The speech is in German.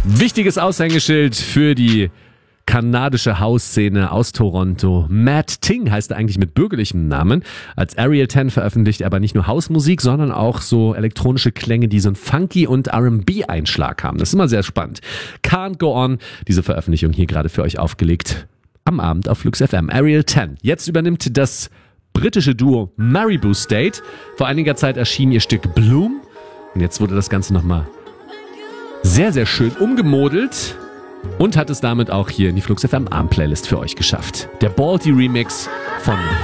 Wichtiges Aushängeschild für die kanadische Hausszene aus Toronto. Matt Ting heißt er eigentlich mit bürgerlichem Namen. Als Ariel 10 veröffentlicht er aber nicht nur Hausmusik, sondern auch so elektronische Klänge, die so einen funky und R&B-Einschlag haben. Das ist immer sehr spannend. Can't Go On, diese Veröffentlichung hier gerade für euch aufgelegt am Abend auf Flux FM. Ariel 10. Jetzt übernimmt das britische Duo Maribou State. Vor einiger Zeit erschien ihr Stück Bloom. Und jetzt wurde das Ganze nochmal sehr, sehr schön umgemodelt und hat es damit auch hier in die Flux FM Abend Playlist für euch geschafft. Der Balti Remix von